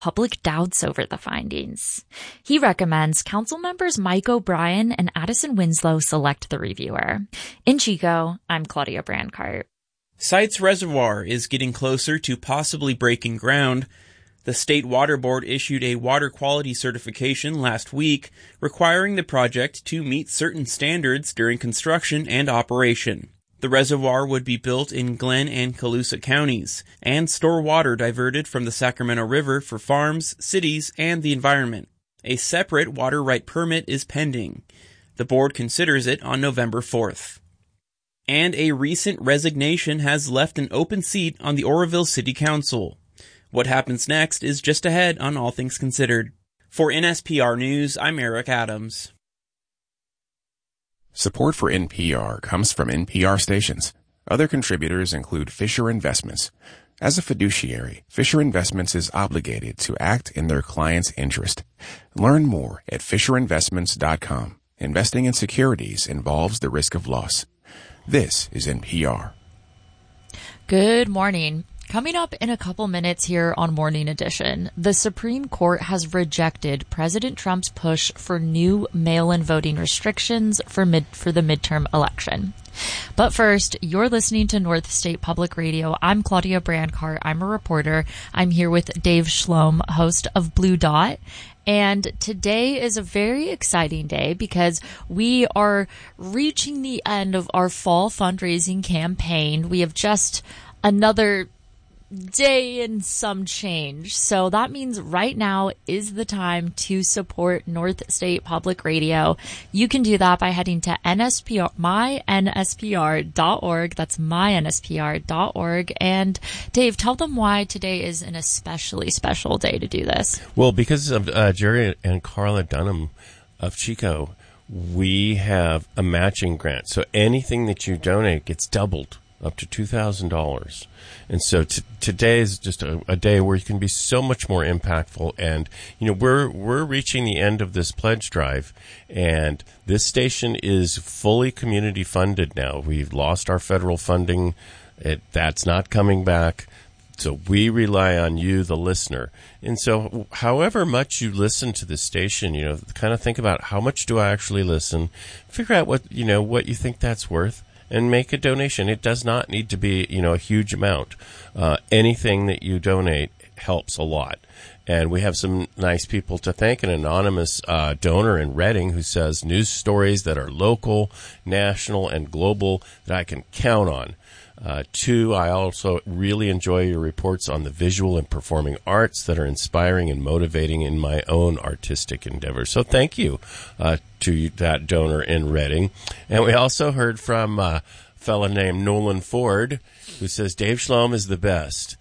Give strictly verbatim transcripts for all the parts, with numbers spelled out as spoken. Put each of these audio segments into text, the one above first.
public doubts over the findings. He recommends council members Mike O'Brien and Addison Winslow select the reviewer. In Chico, I'm Claudia Brancart. Sites Reservoir is getting closer to possibly breaking ground. The State Water Board issued a water quality certification last week requiring the project to meet certain standards during construction and operation. The reservoir would be built in Glenn and Colusa counties and store water diverted from the Sacramento River for farms, cities, and the environment. A separate water right permit is pending. The board considers it on November fourth. And a recent resignation has left an open seat on the Oroville City Council. What happens next is just ahead on All Things Considered. For N S P R News, I'm Eric Adams. Support for N P R comes from N P R stations. Other contributors include Fisher Investments. As a fiduciary, Fisher Investments is obligated to act in their client's interest. Learn more at fisher investments dot com. Investing in securities involves the risk of loss. This is N P R. Good morning. Coming up in a couple minutes here on Morning Edition, the Supreme Court has rejected President Trump's push for new mail-in voting restrictions for mid for the midterm election. But first, you're listening to North State Public Radio. I'm Claudia Brancart. I'm a reporter. I'm here with Dave Schlom, host of Blue Dot. And today is a very exciting day because we are reaching the end of our fall fundraising campaign. We have just another day and some change. So that means right now is the time to support North State Public Radio. You can do that by heading to N S P R, my N S P R dot org. That's my N S P R dot org. And Dave, tell them why today is an especially special day to do this. Well, because of uh, Jerry and Carla Dunham of Chico, we have a matching grant. So anything that you donate gets doubled up to two thousand dollars. And so t- today is just a, a day where you can be so much more impactful. And, you know, we're we're reaching the end of this pledge drive, and this station is fully community funded now. We've lost our federal funding. It, that's not coming back. So we rely on you, the listener. And so however much you listen to this station, you know, kind of think about how much do I actually listen, figure out what, you know, what you think that's worth, and make a donation. It does not need to be, you know, a huge amount. Uh, anything that you donate helps a lot. And we have some nice people to thank. An anonymous uh, donor in Reading who says news stories that are local, national, and global that I can count on. Uh, two, I also really enjoy your reports on the visual and performing arts that are inspiring and motivating in my own artistic endeavors. So thank you uh, to that donor in Reading. And we also heard from a fellow named Nolan Ford who says Dave Schlom is the best.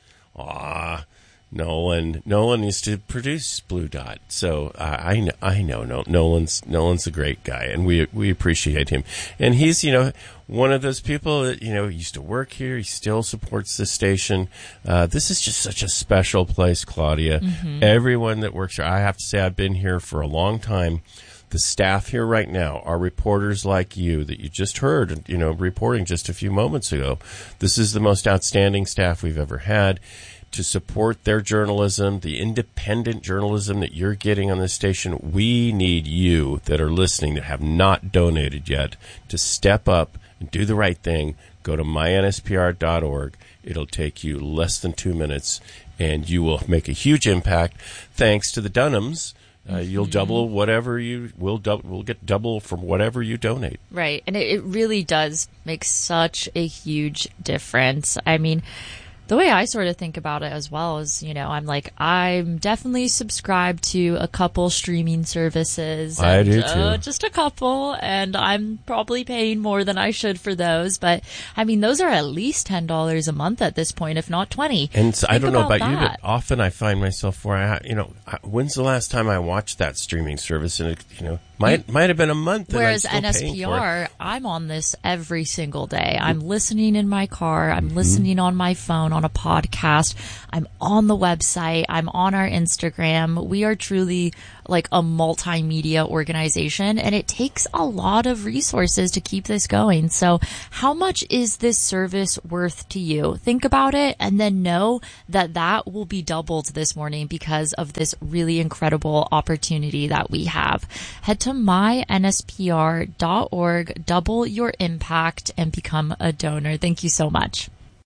Aw, Nolan. Nolan used to produce Blue Dot, so uh, I know, I know no, Nolan's Nolan's a great guy, and we we appreciate him. And he's, you know, one of those people that, you know, used to work here. He still supports the station. Uh, this is just such a special place, Claudia. Mm-hmm. Everyone that works here, I have to say, I've been here for a long time. The staff here right now are reporters like you that you just heard, you know, reporting just a few moments ago. This is the most outstanding staff we've ever had. To support their journalism, the independent journalism that you're getting on this station, we need you that are listening that have not donated yet to step up and do the right thing. Go to my N S P R dot org. It'll take you less than two minutes, and you will make a huge impact. Thanks to the Dunhams, uh, you'll double whatever you will. Du- we'll get double from whatever you donate. Right, and it, it really does make such a huge difference. I mean, the way I sort of think about it as well is, you know, I'm like, I'm definitely subscribed to a couple streaming services. I and, do too. Uh, just a couple, and I'm probably paying more than I should for those. But, I mean, those are at least ten dollars a month at this point, if not twenty dollars. And so, I don't know about, about you, but often I find myself where I, you know, when's the last time I watched that streaming service? And, it, you know, might might have been a month. Whereas N N S P R, I'm on this every single day. I'm listening in my car. I'm mm-hmm. listening on my phone, on on a podcast. I'm on the website. I'm on our Instagram. We are truly like a multimedia organization, and it takes a lot of resources to keep this going. So how much is this service worth to you? Think about it and then know that that will be doubled this morning because of this really incredible opportunity that we have. Head to my N S P R dot org, double your impact, and become a donor. Thank you so much.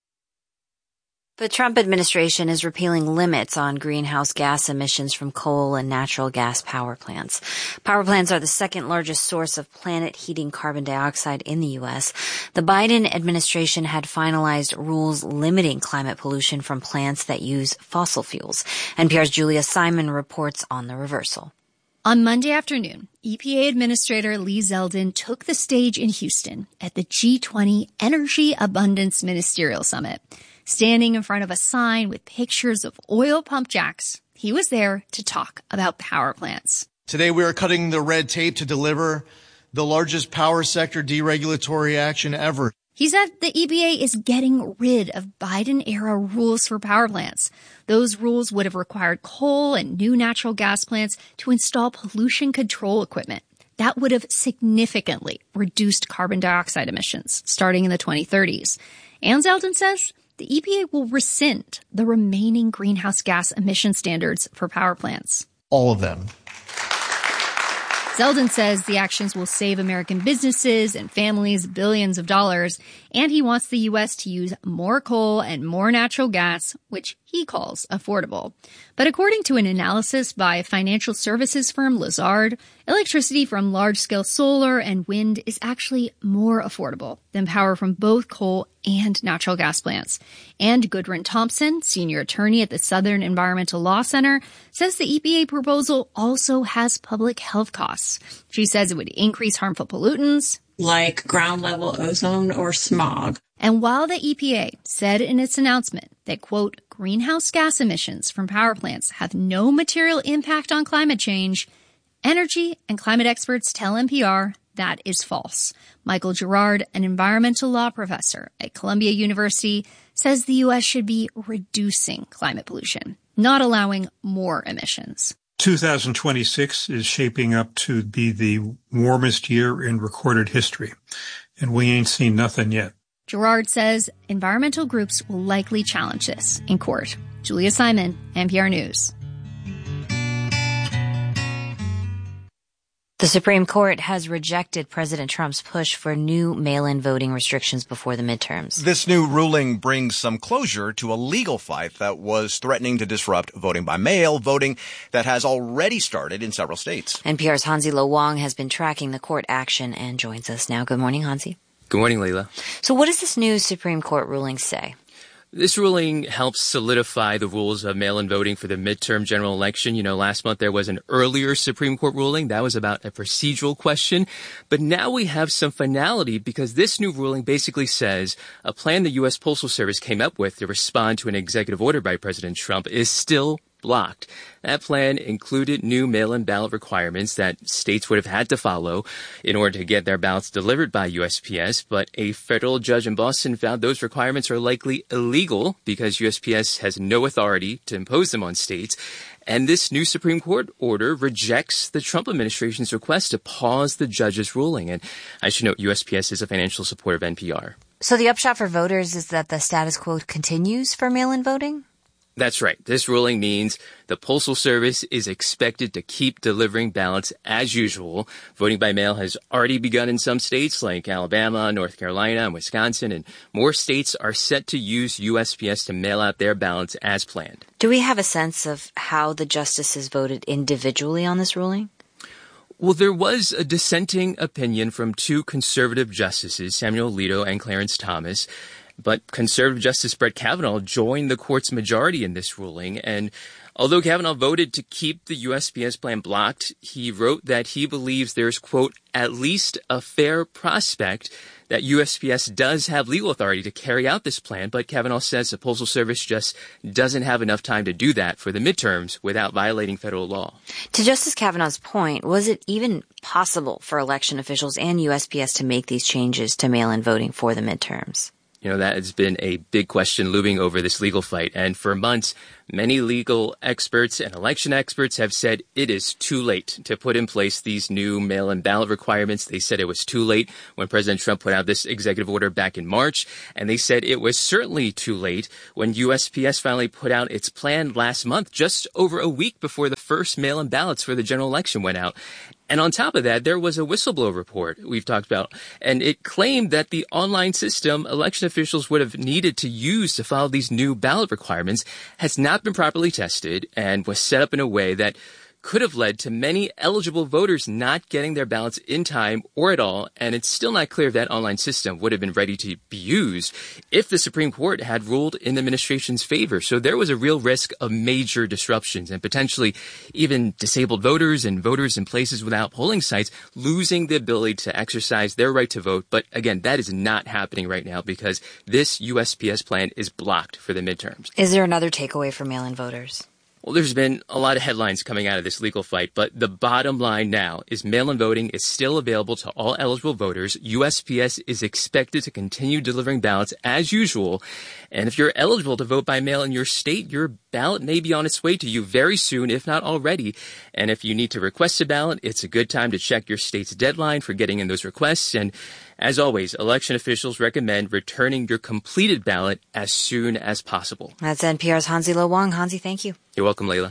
The Trump administration is repealing limits on greenhouse gas emissions from coal and natural gas power plants. Power plants are the second largest source of planet heating carbon dioxide in the U S. The Biden administration had finalized rules limiting climate pollution from plants that use fossil fuels. N P R's Julia Simon reports on the reversal. On Monday afternoon, E P A Administrator Lee Zeldin took the stage in Houston at the G twenty Energy Abundance Ministerial Summit. Standing in front of a sign with pictures of oil pump jacks, he was there to talk about power plants. Today we are cutting the red tape to deliver the largest power sector deregulatory action ever. He said the E P A is getting rid of Biden-era rules for power plants. Those rules would have required coal and new natural gas plants to install pollution control equipment. That would have significantly reduced carbon dioxide emissions starting in the twenty thirties. And Zeldin says the E P A will rescind the remaining greenhouse gas emission standards for power plants. All of them. Zeldin says the actions will save American businesses and families billions of dollars, and he wants the U S to use more coal and more natural gas, which he calls affordable. But according to an analysis by financial services firm Lazard, electricity from large-scale solar and wind is actually more affordable than power from both coal and natural gas plants. And Gudrun Thompson, senior attorney at the Southern Environmental Law Center, says the E P A proposal also has public health costs. She says it would increase harmful pollutants like ground-level ozone or smog. And while the E P A said in its announcement that, quote, greenhouse gas emissions from power plants have no material impact on climate change, energy and climate experts tell N P R that is false. Michael Gerard, an environmental law professor at Columbia University, says the U S should be reducing climate pollution, not allowing more emissions. two thousand twenty-six is shaping up to be the warmest year in recorded history, and we ain't seen nothing yet. Gerard says environmental groups will likely challenge this in court. Julia Simon, N P R News. The Supreme Court has rejected President Trump's push for new mail-in voting restrictions before the midterms. This new ruling brings some closure to a legal fight that was threatening to disrupt voting by mail, voting that has already started in several states. N P R's Hansi Lo Wang has been tracking the court action and joins us now. Good morning, Hansi. Good morning, Leila. So what does this new Supreme Court ruling say? This ruling helps solidify the rules of mail-in voting for the midterm general election. You know, last month there was an earlier Supreme Court ruling. That was about a procedural question. But now we have some finality because this new ruling basically says a plan the U S Postal Service came up with to respond to an executive order by President Trump is still blocked. That plan included new mail-in ballot requirements that states would have had to follow in order to get their ballots delivered by U S P S, but a federal judge in Boston found those requirements are likely illegal because U S P S has no authority to impose them on states. And this new Supreme Court order rejects the Trump administration's request to pause the judge's ruling. And I should note U S P S is a financial supporter of N P R. So the upshot for voters is that the status quo continues for mail-in voting? That's right. This ruling means the Postal Service is expected to keep delivering ballots as usual. Voting by mail has already begun in some states like Alabama, North Carolina, and Wisconsin, and more states are set to use U S P S to mail out their ballots as planned. Do we have a sense of how the justices voted individually on this ruling? Well, there was a dissenting opinion from two conservative justices, Samuel Alito and Clarence Thomas. But conservative Justice Brett Kavanaugh joined the court's majority in this ruling. And although Kavanaugh voted to keep the U S P S plan blocked, he wrote that he believes there's, quote, at least a fair prospect that U S P S does have legal authority to carry out this plan. But Kavanaugh says the Postal Service just doesn't have enough time to do that for the midterms without violating federal law. To Justice Kavanaugh's point, was it even possible for election officials and U S P S to make these changes to mail-in voting for the midterms? You know, that has been a big question looming over this legal fight. And for months, many legal experts and election experts have said it is too late to put in place these new mail-in ballot requirements. They said it was too late when President Trump put out this executive order back in March. And they said it was certainly too late when U S P S finally put out its plan last month, just over a week before the first mail-in ballots for the general election went out. And on top of that, there was a whistleblower report we've talked about, and it claimed that the online system election officials would have needed to use to follow these new ballot requirements has not been properly tested and was set up in a way that could have led to many eligible voters not getting their ballots in time or at all, and it's still not clear if that online system would have been ready to be used if the Supreme Court had ruled in the administration's favor. So there was a real risk of major disruptions and potentially even disabled voters and voters in places without polling sites losing the ability to exercise their right to vote. But again, that is not happening right now because this U S P S plan is blocked for the midterms. Is there another takeaway for mail-in voters? Well, there's been a lot of headlines coming out of this legal fight, but the bottom line now is mail-in voting is still available to all eligible voters. U S P S is expected to continue delivering ballots as usual. And if you're eligible to vote by mail in your state, your ballot may be on its way to you very soon, if not already. And if you need to request a ballot, it's a good time to check your state's deadline for getting in those requests. And as always, election officials recommend returning your completed ballot as soon as possible. That's N P R's Hansi Lo Wang. Hansi, thank you. You're welcome, Layla.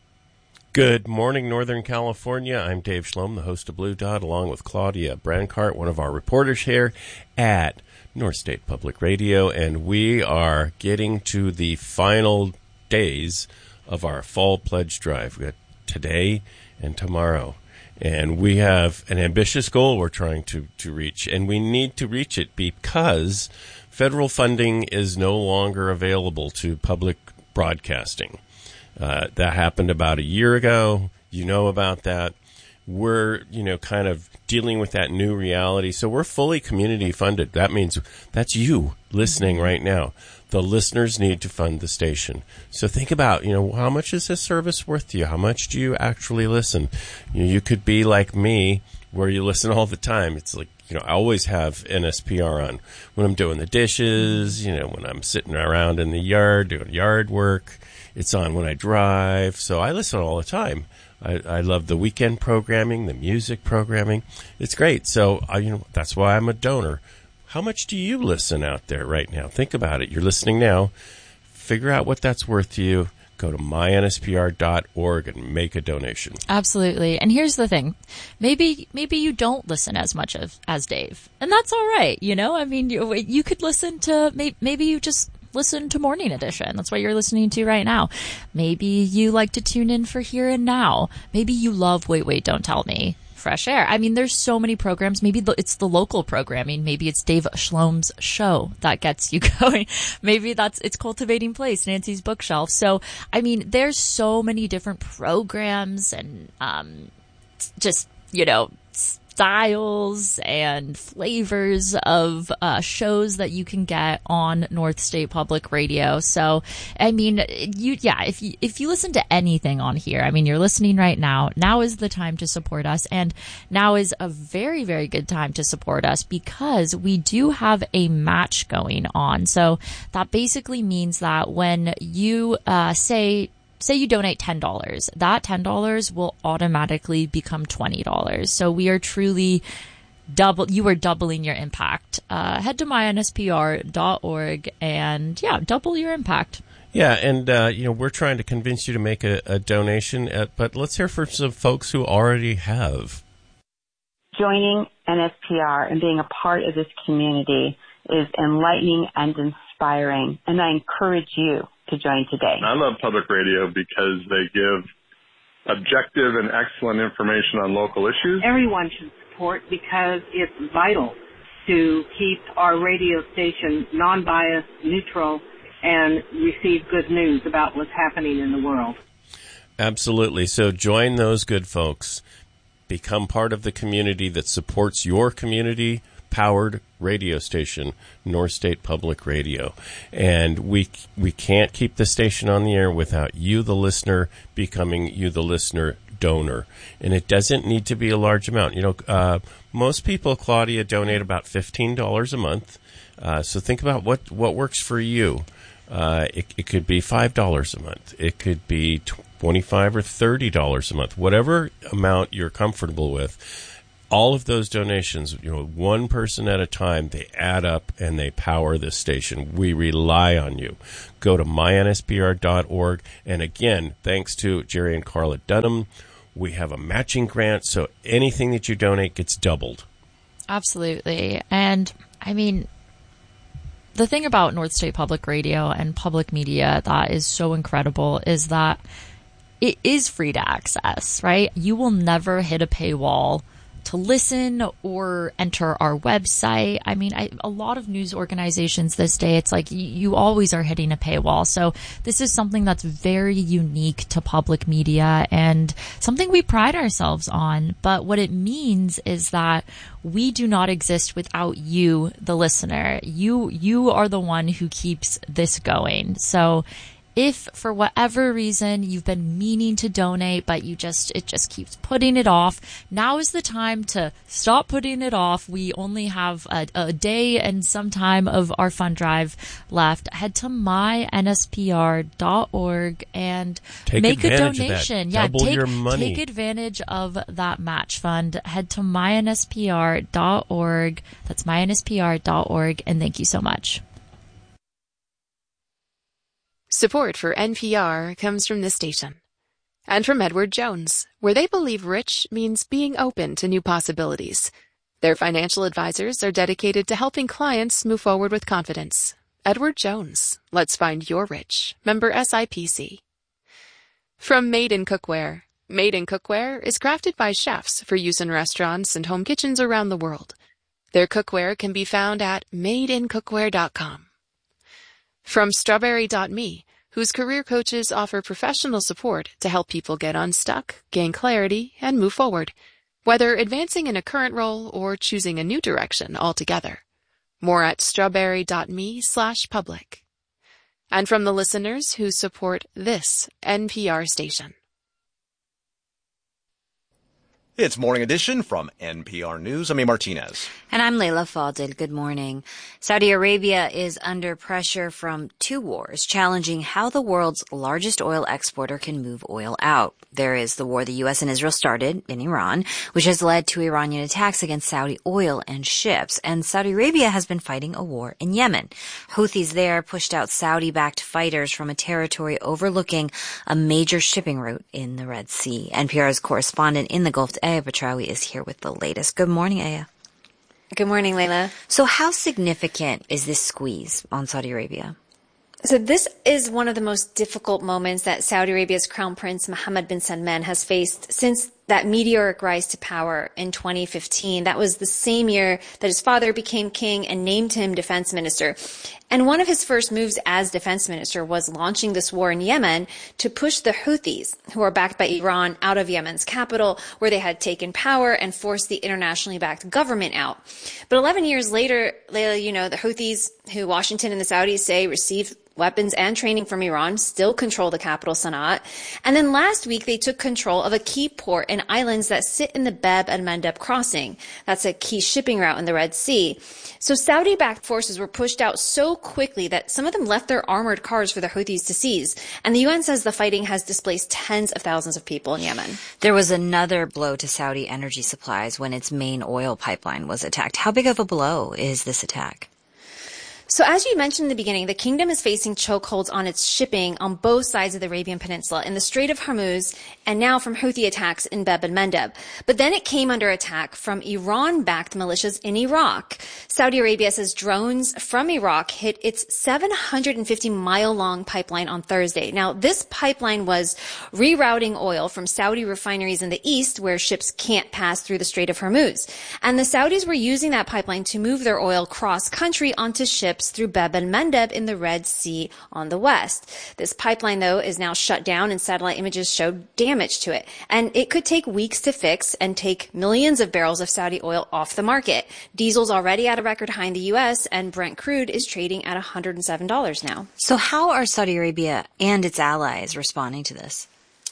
Good morning, Northern California. I'm Dave Schlom, the host of Blue Dot, along with Claudia Brancart, one of our reporters here at North State Public Radio. And we are getting to the final days of our fall pledge drive. We got today and tomorrow. And we have an ambitious goal we're trying to, to reach, and we need to reach it because federal funding is no longer available to public broadcasting. Uh, that happened about a year ago. You know about that. We're, you know, kind of dealing with that new reality. So we're fully community funded. That means that's you listening right now. The listeners need to fund the station. So think about, you know, how much is this service worth to you? How much do you actually listen? You know, you could be like me where you listen all the time. It's like, you know, I always have N S P R on when I'm doing the dishes, you know, when I'm sitting around in the yard doing yard work. It's on when I drive. So I listen all the time. I, I love the weekend programming, the music programming. It's great. So, I, you know, that's why I'm a donor. How much do you listen out there right now? Think about it. You're listening now. Figure out what that's worth to you. Go to my N S P R dot org and make a donation. Absolutely. And here's the thing. Maybe maybe you don't listen as much of, as Dave. And that's all right. You know, I mean, you, you could listen to, maybe, maybe you just listen to Morning Edition. That's what you're listening to right now. Maybe you like to tune in for Here and Now. Maybe you love Wait, Wait, Don't Tell Me. Fresh Air. I mean, there's so many programs. Maybe it's the local programming. Maybe it's Dave Schlom's show that gets you going. Maybe that's, it's Cultivating Place, Nancy's Bookshelf. So, I mean, there's so many different programs and, um, just, you know, styles and flavors of uh, shows that you can get on North State Public Radio. So, I mean, you, yeah, if you, if you listen to anything on here, I mean, you're listening right now. Now is the time to support us. And now is a very, very good time to support us because we do have a match going on. So that basically means that when you uh, say, Say you donate ten dollars, that ten dollars will automatically become twenty dollars. So we are truly double, you are doubling your impact. Uh, head to my N S P R dot org and yeah, double your impact. Yeah, and, uh, you know, we're trying to convince you to make a, a donation, uh, but let's hear from some folks who already have. Joining N S P R and being a part of this community is enlightening and inspiring, and I encourage you to join today. I love public radio because they give objective and excellent information on local issues. Everyone should support because it's vital to keep our radio station non-biased, neutral, and receive good news about what's happening in the world. Absolutely. So join those good folks. Become part of the community that supports your community powered radio station, North State Public Radio. And we we can't keep the station on the air without you, the listener, becoming you, the listener, donor. And it doesn't need to be a large amount. You know, uh, most people, Claudia, donate about fifteen dollars a month. Uh, so think about what, what works for you. Uh, it, it could be five dollars a month. It could be twenty-five dollars or thirty dollars a month. Whatever amount you're comfortable with. All of those donations, you know, one person at a time, they add up and they power this station. We rely on you. Go to my N S P R dot org. And again, thanks to Jerry and Carla Dunham, we have a matching grant, so anything that you donate gets doubled. Absolutely. And, I mean, the thing about North State Public Radio and public media that is so incredible is that it is free to access, right? You will never hit a paywall to listen or enter our website. I mean, I, a lot of news organizations this day, it's like you, you always are hitting a paywall. So this is something that's very unique to public media and something we pride ourselves on. But what it means is that we do not exist without you, the listener. You, you are the one who keeps this going. So if for whatever reason you've been meaning to donate, but you just, it just keeps putting it off, now is the time to stop putting it off. We only have a, a day and some time of our fund drive left. Head to my N S P R dot org and take make a donation. donation. Yeah, Double take, your money. Take advantage of that match fund. Head to my N S P R dot org. That's my N S P R dot org. And thank you so much. Support for N P R comes from this station and from Edward Jones, where they believe rich means being open to new possibilities. Their financial advisors are dedicated to helping clients move forward with confidence. Edward Jones, let's find your rich. Member S I P C. From Made in Cookware. Made in Cookware is crafted by chefs for use in restaurants and home kitchens around the world. Their cookware can be found at made in cookware dot com. From Strawberry dot me, whose career coaches offer professional support to help people get unstuck, gain clarity, and move forward, whether advancing in a current role or choosing a new direction altogether. More at strawberry dot me slash public. And from the listeners who support this N P R station. It's Morning Edition from N P R News. I'm A. Martinez. And I'm Layla Fadel. Good morning. Saudi Arabia is under pressure from two wars, challenging how the world's largest oil exporter can move oil out. There is the war the U S and Israel started in Iran, which has led to Iranian attacks against Saudi oil and ships. And Saudi Arabia has been fighting a war in Yemen. Houthis there pushed out Saudi-backed fighters from a territory overlooking a major shipping route in the Red Sea. N P R's correspondent in the Gulf, Aya Batrawi, is here with the latest. Good morning, Aya. Good morning, Layla. So how significant is this squeeze on Saudi Arabia? So this is one of the most difficult moments that Saudi Arabia's Crown Prince Mohammed bin Salman has faced since that meteoric rise to power in twenty fifteen. That was the same year that his father became king and named him defense minister. And one of his first moves as defense minister was launching this war in Yemen to push the Houthis, who are backed by Iran, out of Yemen's capital, where they had taken power, and forced the internationally backed government out. But eleven years later, Layla, you know, the Houthis, who Washington and the Saudis say received weapons and training from Iran, still control the capital, Sana'a. And then last week, they took control of a key port and islands that sit in the Bab el-Mandeb crossing. That's a key shipping route in the Red Sea. So Saudi-backed forces were pushed out so quickly that some of them left their armored cars for the Houthis to seize. And the U N says the fighting has displaced tens of thousands of people in Yemen. There was another blow to Saudi energy supplies when its main oil pipeline was attacked. How big of a blow is this attack? So as you mentioned in the beginning, the kingdom is facing chokeholds on its shipping on both sides of the Arabian Peninsula, in the Strait of Hormuz, and now from Houthi attacks in Bab el-Mandeb. But then it came under attack from Iran-backed militias in Iraq. Saudi Arabia says drones from Iraq hit its seven hundred fifty mile long pipeline on Thursday. Now, this pipeline was rerouting oil from Saudi refineries in the east, where ships can't pass through the Strait of Hormuz. And the Saudis were using that pipeline to move their oil cross-country onto ships through Bab el-Mandeb in the Red Sea on the west. This pipeline, though, is now shut down, and satellite images showed damage to it. And it could take weeks to fix and take millions of barrels of Saudi oil off the market. Diesel's already at a record high in the U S, and Brent crude is trading at one hundred seven dollars now. So how are Saudi Arabia and its allies responding to this?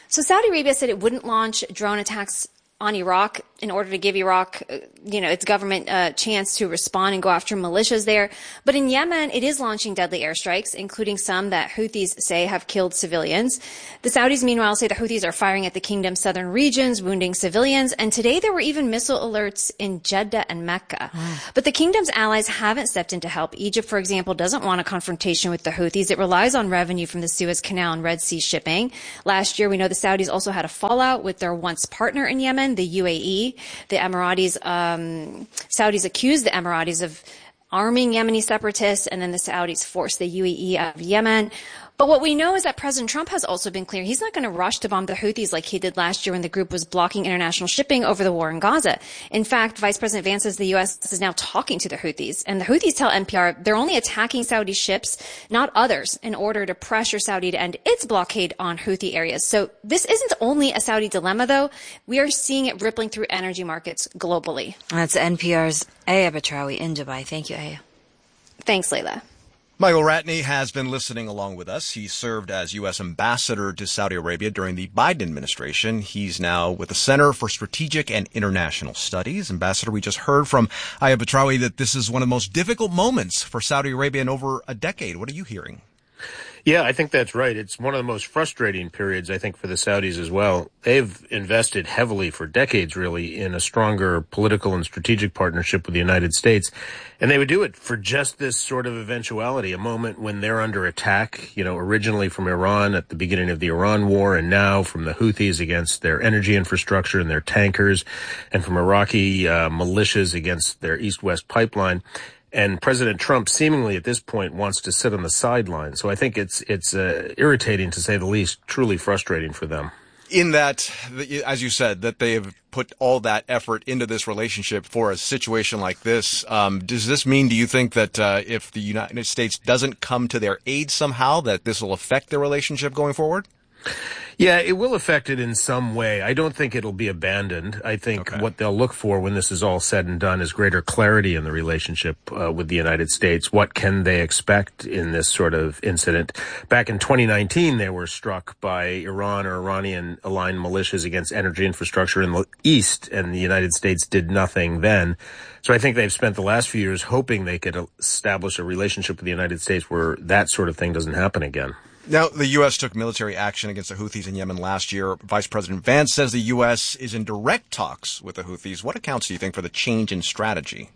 So Saudi Arabia said it wouldn't launch drone attacks on Iraq in order to give Iraq, uh, you know, its government a uh, chance to respond and go after militias there. But in Yemen, it is launching deadly airstrikes, including some that Houthis say have killed civilians. The Saudis, meanwhile, say the Houthis are firing at the kingdom's southern regions, wounding civilians. And today there were even missile alerts in Jeddah and Mecca. Mm. But the kingdom's allies haven't stepped in to help. Egypt, for example, doesn't want a confrontation with the Houthis. It relies on revenue from the Suez Canal and Red Sea shipping. Last year, we know the Saudis also had a fallout with their once partner in Yemen, the U A E. The Emiratis, um, Saudis accused the Emiratis of arming Yemeni separatists, and then the Saudis forced the U A E out of Yemen. But what we know is that President Trump has also been clear he's not going to rush to bomb the Houthis like he did last year when the group was blocking international shipping over the war in Gaza. In fact, Vice President Vance says the U S is now talking to the Houthis. And the Houthis tell N P R they're only attacking Saudi ships, not others, in order to pressure Saudi to end its blockade on Houthi areas. So this isn't only a Saudi dilemma, though. We are seeing it rippling through energy markets globally. That's N P R's Aya Batrawi in Dubai. Thank you, Aya. Thanks, Layla. Michael Ratney has been listening along with us. He served as U S ambassador to Saudi Arabia during the Biden administration. He's now with the Center for Strategic and International Studies. Ambassador, we just heard from Aya Batrawi that this is one of the most difficult moments for Saudi Arabia in over a decade. What are you hearing? Yeah, I think that's right. It's one of the most frustrating periods, I think, for the Saudis as well. They've invested heavily for decades, really, in a stronger political and strategic partnership with the United States. And they would do it for just this sort of eventuality, a moment when they're under attack, you know, originally from Iran at the beginning of the Iran war, and now from the Houthis against their energy infrastructure and their tankers, and from Iraqi uh, militias against their east-west pipeline. And President Trump seemingly at this point wants to sit on the sidelines. So I think it's it's uh, irritating, to say the least, truly frustrating for them. In that, as you said, that they have put all that effort into this relationship for a situation like this, um, does this mean, do you think that uh, if the United States doesn't come to their aid somehow, that this will affect their relationship going forward? Yeah, it will affect it in some way. I don't think it'll be abandoned. I think okay. what they'll look for when this is all said and done is greater clarity in the relationship uh, with the United States. What can they expect in this sort of incident? Back in twenty nineteen, they were struck by Iran or Iranian-aligned militias against energy infrastructure in the East, and the United States did nothing then. So I think they've spent the last few years hoping they could establish a relationship with the United States where that sort of thing doesn't happen again. Now, the U S took military action against the Houthis in Yemen last year. Vice President Vance says the U S is in direct talks with the Houthis. What accounts do you think for the change in strategy?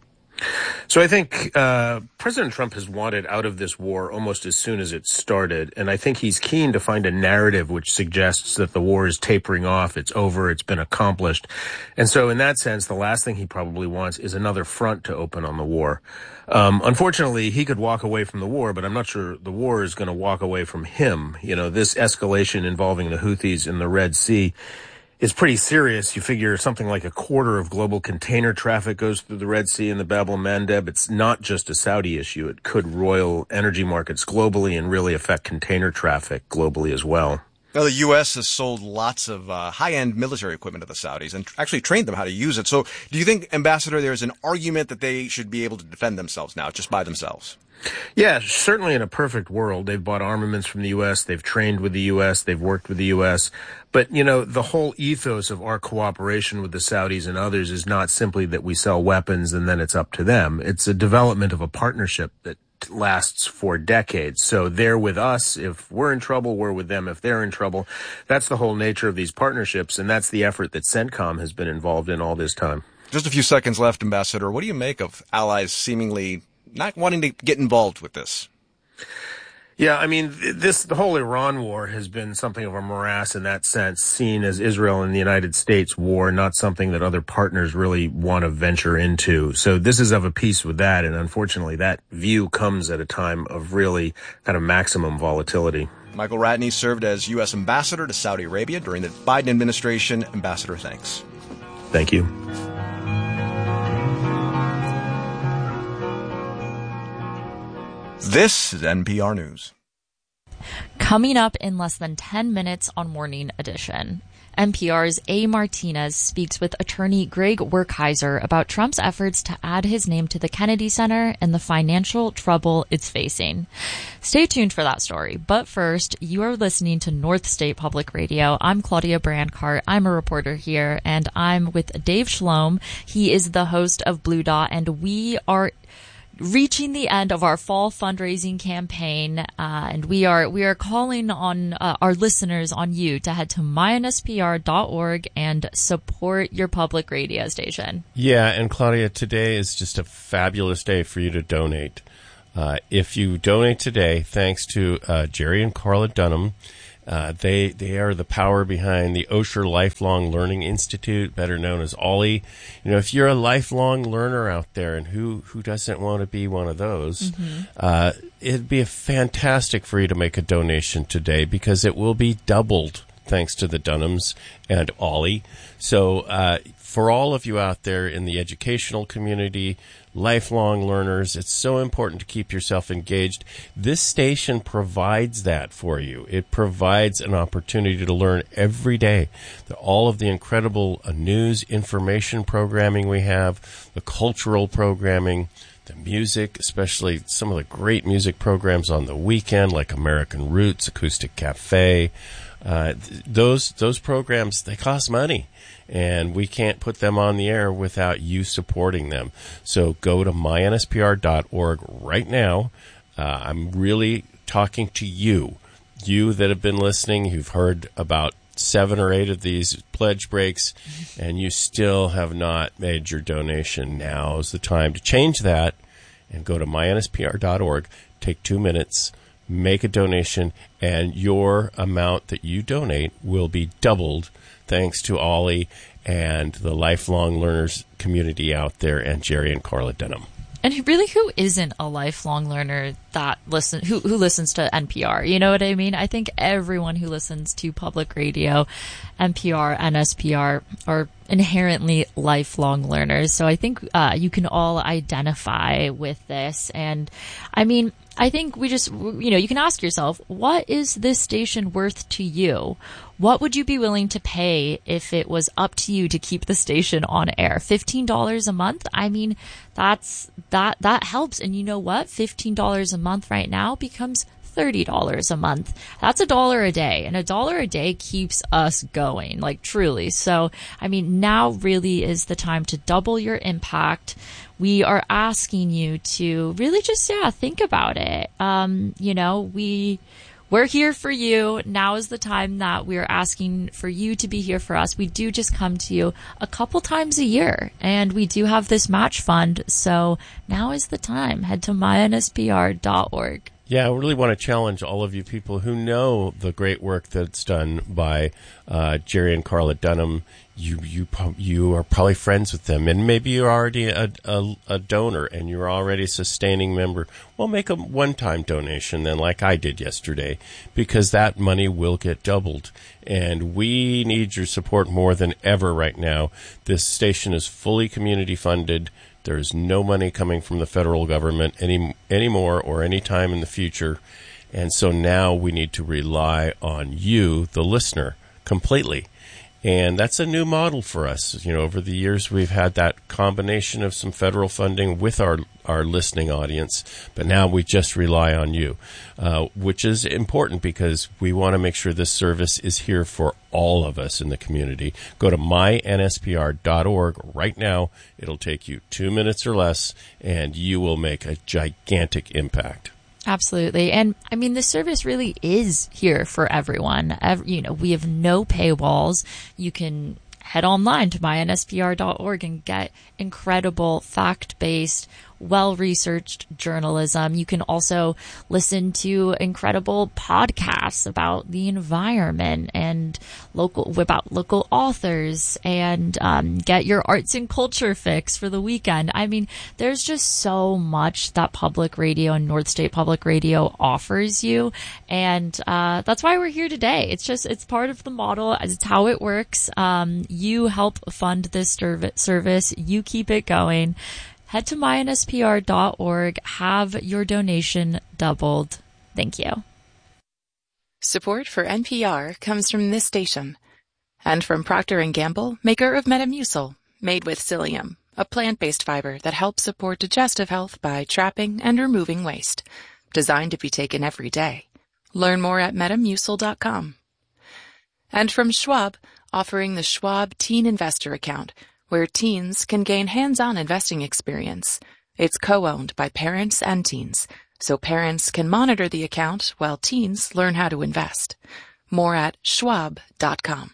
So I think uh President Trump has wanted out of this war almost as soon as it started, and I think he's keen to find a narrative which suggests that the war is tapering off, it's over, it's been accomplished. And so in that sense, the last thing he probably wants is another front to open on the war. Um, unfortunately, he could walk away from the war, but I'm not sure the war is going to walk away from him. You know, this escalation involving the Houthis in the Red Sea is pretty serious. You figure something like a quarter of global container traffic goes through the Red Sea and the Bab el-Mandeb. It's not just a Saudi issue. It could roil energy markets globally and really affect container traffic globally as well. Now, the U S has sold lots of uh, high-end military equipment to the Saudis and actually trained them how to use it. So do you think, Ambassador, there's an argument that they should be able to defend themselves now, just by themselves? Yeah, certainly in a perfect world. They've bought armaments from the U S, they've trained with the U S, they've worked with the U S. But, you know, the whole ethos of our cooperation with the Saudis and others is not simply that we sell weapons and then it's up to them. It's a development of a partnership that lasts for decades. So they're with us if we're in trouble, we're with them if they're in trouble. That's the whole nature of these partnerships, and that's the effort that CENTCOM has been involved in all this time. Just a few seconds left, Ambassador. What do you make of allies seemingly not wanting to get involved with this? Yeah, I mean, this, the whole Iran war has been something of a morass in that sense, seen as Israel and the United States war, not something that other partners really want to venture into. So this is of a piece with that, and unfortunately that view comes at a time of really kind of maximum volatility. Michael Ratney served as U S ambassador to Saudi Arabia during the Biden administration. Ambassador, thanks. Thank you. This is N P R News. Coming up in less than ten minutes on Morning Edition, N P R's A. Martinez speaks with attorney Greg Werkheiser about Trump's efforts to add his name to the Kennedy Center and the financial trouble it's facing. Stay tuned for that story. But first, you are listening to North State Public Radio. I'm Claudia Brandcart. I'm a reporter here, and I'm with Dave Shalom. He is the host of Blue Dot, and we are reaching the end of our fall fundraising campaign, uh, and we are we are calling on uh, our listeners, on you, to head to my N S P R dot org and support your public radio station. Yeah, and Claudia, today is just a fabulous day for you to donate. Uh, if you donate today, thanks to uh, Jerry and Carla Dunham, Uh, they they are the power behind the Osher Lifelong Learning Institute, better known as OLLI. You know, if you're a lifelong learner out there, and who who doesn't want to be one of those, mm-hmm. uh, it'd be fantastic for you to make a donation today, because it will be doubled thanks to the Dunhams and OLLI. So uh, for all of you out there in the educational community, lifelong learners, it's so important to keep yourself engaged. This station provides that for you. It provides an opportunity to learn every day. All of the incredible uh, news, information programming we have, the cultural programming, the music, especially some of the great music programs on the weekend, like American Roots, Acoustic Cafe. Uh, th- those those programs, they cost money, and we can't put them on the air without you supporting them. So go to my N S P R dot org right now. Uh, I'm really talking to you, you that have been listening. You've heard about seven or eight of these pledge breaks, and you still have not made your donation. Now is the time to change that and go to my N S P R dot org. Take two minutes. Make a donation, and your amount that you donate will be doubled thanks to OLLI and the lifelong learners community out there, and Jerry and Carla Dunham. And really, who isn't a lifelong learner that listen who who listens to N P R? You know what I mean? I think everyone who listens to public radio, N P R, N S P R, are inherently lifelong learners. So I think uh, you can all identify with this. And I mean, I think we just, you know, you can ask yourself, what is this station worth to you? What would you be willing to pay if it was up to you to keep the station on air? fifteen dollars a month? I mean, that's, that, that helps. And you know what? fifteen dollars a month right now becomes thirty dollars a month. That's a dollar a day, and a dollar a day keeps us going, like truly. So, I mean, now really is the time to double your impact. We are asking you to really just, yeah, think about it. Um, you know, we, we're here for you. Now is the time that we're asking for you to be here for us. We do just come to you a couple times a year, and we do have this match fund. So now is the time. Head to my N S P R dot org. Yeah, I really want to challenge all of you people who know the great work that's done by uh, Jerry and Carla Dunham. You you you are probably friends with them, and maybe you're already a, a, a donor, and you're already a sustaining member. Well, make a one-time donation then, like I did yesterday, because that money will get doubled. And we need your support more than ever right now. This station is fully community funded. There's no money coming from the federal government any anymore or any time in the future. And so now we need to rely on you, the listener, completely. And that's a new model for us. You know, over the years, we've had that combination of some federal funding with our, our listening audience, but now we just rely on you, uh, which is important because we want to make sure this service is here for all of us in the community. Go to my N S P R dot org right now. It'll take you two minutes or less, and you will make a gigantic impact. Absolutely. And I mean, the service really is here for everyone. Every, you know, we have no paywalls. You can head online to my N S P R dot org and get incredible fact-based, well-researched journalism. You can also listen to incredible podcasts about the environment and local, about local authors, and um, get your arts and culture fix for the weekend. I mean, there's just so much that public radio and North State Public Radio offers you. And uh, that's why we're here today. It's just, it's part of the model. It's how it works. Um, you help fund this service. You keep it going. Head to my N S P R dot org. Have your donation doubled. Thank you. Support for N P R comes from this station. And from Procter and Gamble, maker of Metamucil, made with psyllium, a plant-based fiber that helps support digestive health by trapping and removing waste. Designed to be taken every day. Learn more at metamucil dot com. And from Schwab, offering the Schwab Teen Investor Account, where teens can gain hands-on investing experience. It's co-owned by parents and teens, so parents can monitor the account while teens learn how to invest. More at schwab dot com.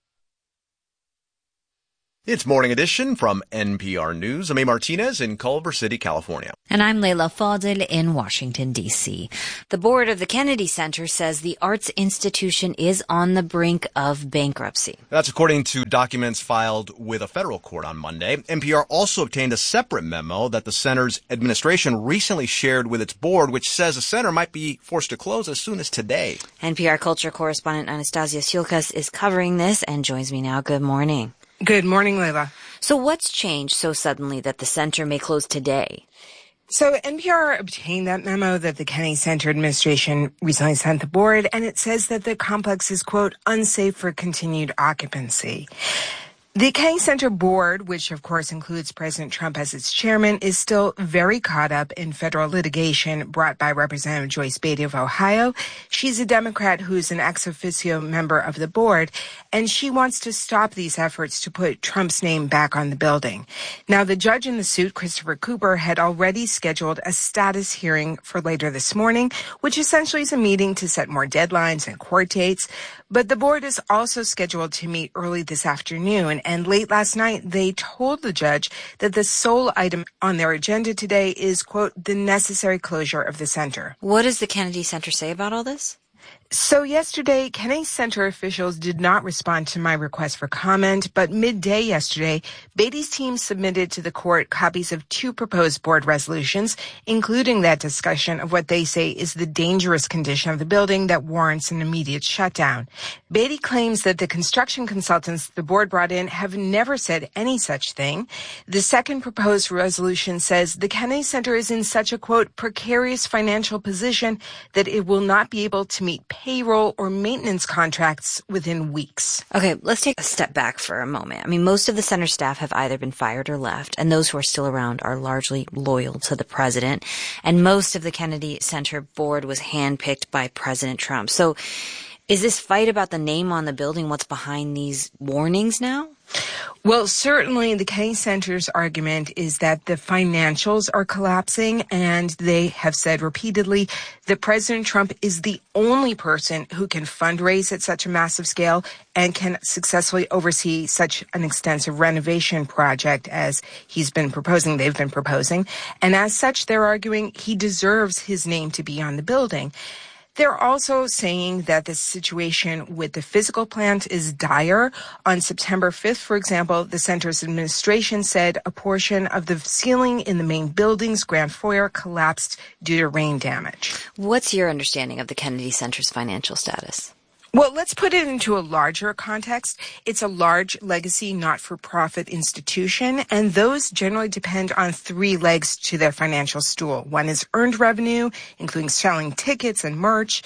It's Morning Edition from N P R News. I'm A. Martinez in Culver City, California. And I'm Leila Fadel in Washington, D C. The board of the Kennedy Center says the arts institution is on the brink of bankruptcy. That's according to documents filed with a federal court on Monday. N P R also obtained a separate memo that the center's administration recently shared with its board, which says the center might be forced to close as soon as today. N P R culture correspondent Anastasia Siulkas is covering this and joins me now. Good morning. Good morning, Leila. So what's changed so suddenly that the center may close today? So N P R obtained that memo that the Kennedy Center administration recently sent the board, and it says that the complex is, quote, unsafe for continued occupancy. The Kennedy Center board, which of course includes President Trump as its chairman, is still very caught up in federal litigation brought by Representative Joyce Beatty of Ohio. She's a Democrat who's an ex officio member of the board, and she wants to stop these efforts to put Trump's name back on the building. Now, the judge in the suit, Christopher Cooper, had already scheduled a status hearing for later this morning, which essentially is a meeting to set more deadlines and court dates. But the board is also scheduled to meet early this afternoon. And late last night, they told the judge that the sole item on their agenda today is, quote, the necessary closure of the center. What does the Kennedy Center say about all this? So yesterday, Kennedy Center officials did not respond to my request for comment, but midday yesterday, Beatty's team submitted to the court copies of two proposed board resolutions, including that discussion of what they say is the dangerous condition of the building that warrants an immediate shutdown. Beatty claims that the construction consultants the board brought in have never said any such thing. The second proposed resolution says the Kennedy Center is in such a, quote, precarious financial position that it will not be able to meet payroll or maintenance contracts within weeks. Okay, let's take a step back for a moment. I mean, most of the center staff have either been fired or left, and those who are still around are largely loyal to the president. And most of the Kennedy Center board was handpicked by President Trump. So is this fight about the name on the building what's behind these warnings now? Well, certainly the Kennedy Center's argument is that the financials are collapsing, and they have said repeatedly that President Trump is the only person who can fundraise at such a massive scale and can successfully oversee such an extensive renovation project as he's been proposing, they've been proposing. And as such, they're arguing he deserves his name to be on the building. They're also saying that the situation with the physical plant is dire. On September fifth, for example, the center's administration said a portion of the ceiling in the main building's grand foyer collapsed due to rain damage. What's your understanding of the Kennedy Center's financial status? Well, let's put it into a larger context. It's a large legacy not-for-profit institution, and those generally depend on three legs to their financial stool. One is earned revenue, including selling tickets and merch.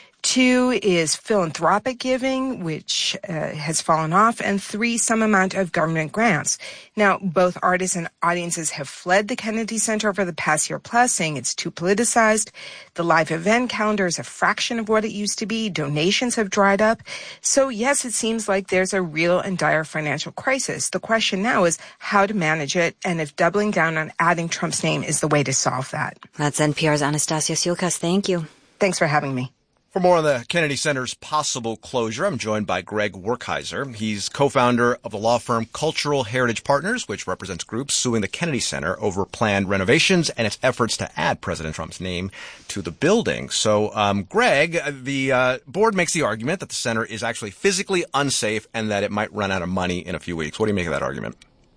Two is philanthropic giving, which uh, has fallen off. And three, some amount of government grants. Now, both artists and audiences have fled the Kennedy Center over the past year plus, saying it's too politicized. The live event calendar is a fraction of what it used to be. Donations have dried up. So, yes, it seems like there's a real and dire financial crisis. The question now is how to manage it, and if doubling down on adding Trump's name is the way to solve that. That's N P R's Anastasia Siulkas. Thank you. Thanks for having me. For more on the Kennedy Center's possible closure, I'm joined by Greg Werkheiser. He's co-founder of the law firm Cultural Heritage Partners, which represents groups suing the Kennedy Center over planned renovations and its efforts to add President Trump's name to the building. So, um, Greg, the uh, board makes the argument that the center is actually physically unsafe and that it might run out of money in a few weeks. What do you make of that argument?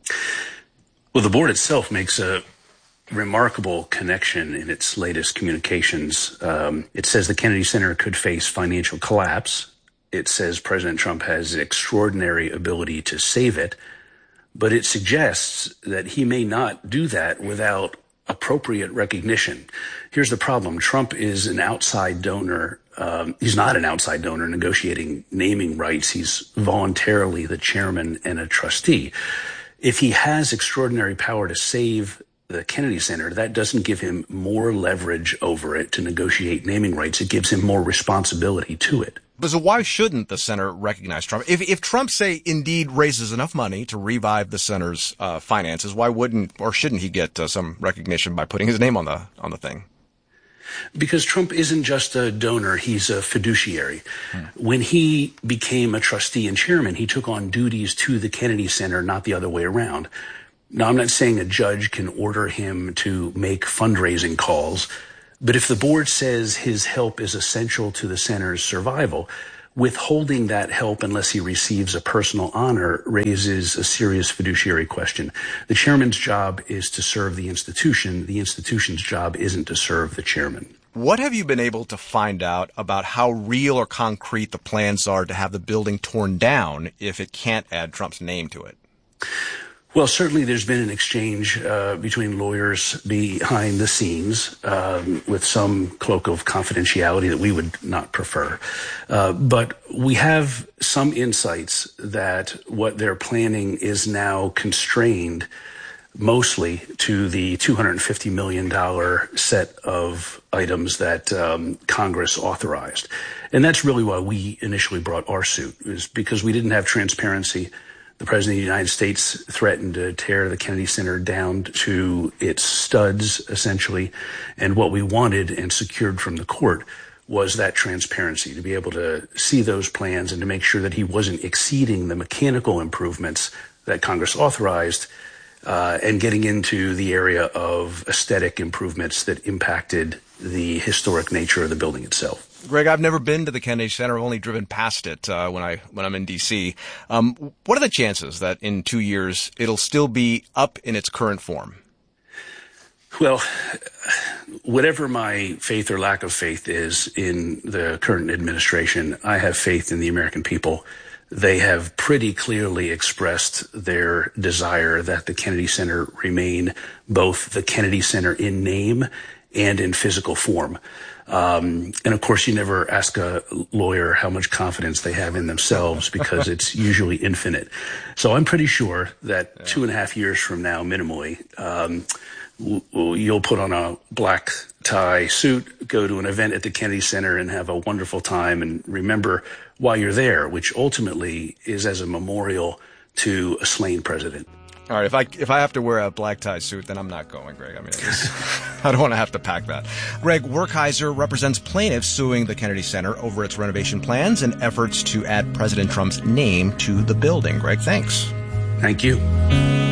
Well, the board itself makes a remarkable connection in its latest communications. Um, it says the Kennedy Center could face financial collapse. It says President Trump has extraordinary ability to save it, but it suggests that he may not do that without appropriate recognition. Here's the problem. Trump is an outside donor um, he's not an outside donor negotiating naming rights. He's voluntarily the chairman and a trustee. If he has extraordinary power to save the Kennedy Center, that doesn't give him more leverage over it to negotiate naming rights. It gives him more responsibility to it. But so why shouldn't the center recognize Trump? If if Trump, say, indeed raises enough money to revive the center's uh, finances, why wouldn't or shouldn't he get uh, some recognition by putting his name on the on the thing? Because Trump isn't just a donor, he's a fiduciary. Hmm. When he became a trustee and chairman, he took on duties to the Kennedy Center, not the other way around. Now, I'm not saying a judge can order him to make fundraising calls, but if the board says his help is essential to the center's survival, withholding that help unless he receives a personal honor raises a serious fiduciary question. The chairman's job is to serve the institution. The institution's job isn't to serve the chairman. What have you been able to find out about how real or concrete the plans are to have the building torn down if it can't add Trump's name to it? Well, certainly there's been an exchange uh, between lawyers behind the scenes um, with some cloak of confidentiality that we would not prefer. Uh, but we have some insights that what they're planning is now constrained mostly to the two hundred fifty million dollars set of items that um, Congress authorized. And that's really why we initially brought our suit, is because we didn't have transparency. The President of the United States threatened to tear the Kennedy Center down to its studs, essentially. And what we wanted and secured from the court was that transparency, to be able to see those plans and to make sure that he wasn't exceeding the mechanical improvements that Congress authorized uh, and getting into the area of aesthetic improvements that impacted the historic nature of the building itself. Greg, I've never been to the Kennedy Center. I've only driven past it uh, when I when I'm in D C. Um, what are the chances that in two years it'll still be up in its current form? Well, whatever my faith or lack of faith is in the current administration, I have faith in the American people. They have pretty clearly expressed their desire that the Kennedy Center remain both the Kennedy Center in name and in physical form. Um, and of course, you never ask a lawyer how much confidence they have in themselves because it's usually infinite. So I'm pretty sure that yeah. two and a half years from now, minimally, um, w- w- you'll put on a black tie suit, go to an event at the Kennedy Center and have a wonderful time and remember why you're there, which ultimately is as a memorial to a slain president. All right, if I if I have to wear a black tie suit, then I'm not going, Greg. I mean, I, just, I don't want to have to pack that. Greg Werkheiser represents plaintiffs suing the Kennedy Center over its renovation plans and efforts to add President Trump's name to the building. Greg, thanks. Thank you.